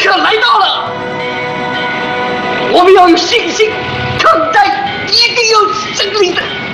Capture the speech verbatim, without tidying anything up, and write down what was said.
刻来到了，我们要有信心，抗战一定要胜利的。